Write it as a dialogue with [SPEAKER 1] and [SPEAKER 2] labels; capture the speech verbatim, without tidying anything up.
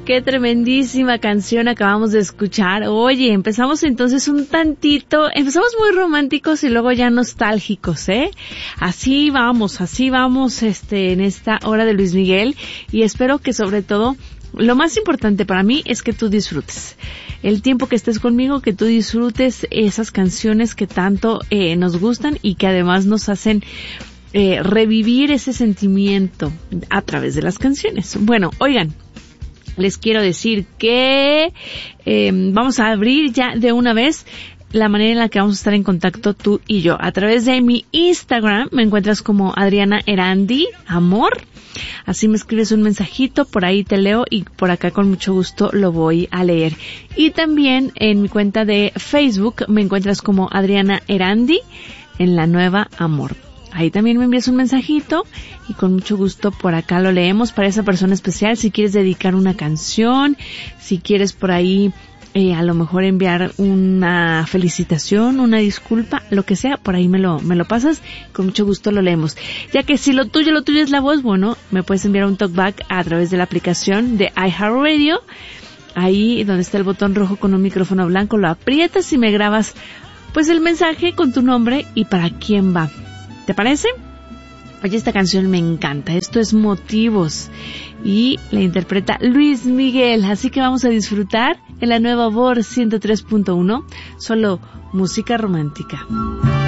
[SPEAKER 1] Qué tremendísima canción acabamos de escuchar. Oye, empezamos entonces un tantito, empezamos muy románticos y luego ya nostálgicos, ¿eh? Así vamos, así vamos, este, en esta hora de Luis Miguel, y espero que sobre todo, lo más importante para mí es que tú disfrutes el tiempo que estés conmigo, que tú disfrutes esas canciones que tanto eh, nos gustan y que además nos hacen eh, revivir ese sentimiento a través de las canciones. Bueno, oigan, les quiero decir que eh, vamos a abrir ya de una vez la manera en la que vamos a estar en contacto tú y yo. A través de mi Instagram me encuentras como Adriana Erandi Amor. Así me escribes un mensajito, por ahí te leo y por acá con mucho gusto lo voy a leer. Y también en mi cuenta de Facebook me encuentras como Adriana Erandi en la nueva Amor. Ahí también me envías un mensajito y con mucho gusto por acá lo leemos para esa persona especial. Si quieres dedicar una canción, si quieres por ahí eh, a lo mejor enviar una felicitación, una disculpa, lo que sea, por ahí me lo me lo pasas, con mucho gusto lo leemos. Ya que si lo tuyo, lo tuyo es la voz, bueno, me puedes enviar un talkback a través de la aplicación de iHeartRadio. Ahí donde está el botón rojo con un micrófono blanco, lo aprietas y me grabas pues el mensaje con tu nombre y para quién va. ¿Te parece? Oye, esta canción me encanta. Esto es Motivos y la interpreta Luis Miguel. Así que vamos a disfrutar en la nueva Amor ciento tres punto uno. Solo música romántica.